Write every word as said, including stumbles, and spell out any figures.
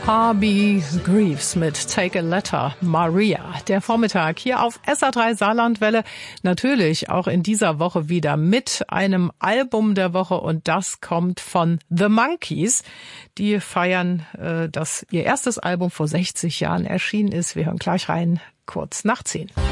R B Greaves mit Take a Letter, Maria. Der Vormittag hier auf S R drei Saarlandwelle. Natürlich auch in dieser Woche wieder mit einem Album der Woche und das kommt von The Monkees. Die feiern, äh, dass ihr erstes Album vor sechzig Jahren erschienen ist. Wir hören gleich rein, kurz nach zehn.